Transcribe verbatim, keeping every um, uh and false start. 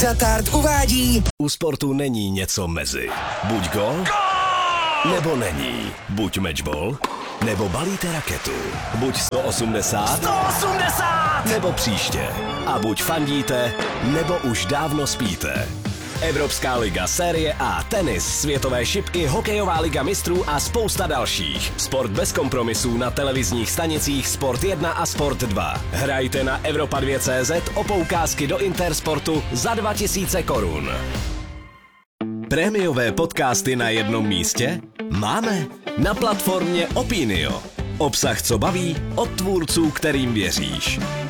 Datart uvádí: U sportu není něco mezi. Buď gol, nebo není. Buď matchball, nebo balíte raketu. Buď sto osmdesát, sto osmdesát! nebo příště. A buď fandíte, nebo už dávno spíte. Evropská liga, série A, tenis, světové šipky, hokejová liga mistrů a spousta dalších. Sport bez kompromisů na televizních stanicích Sport jedna a Sport dva. Hrajte na Evropa dva tečka cé zet o poukázky do Intersportu za dva tisíce korun. Prémiové podcasty na jednom místě? Máme na platformě Opinio. Obsah, co baví, od tvůrců, kterým věříš.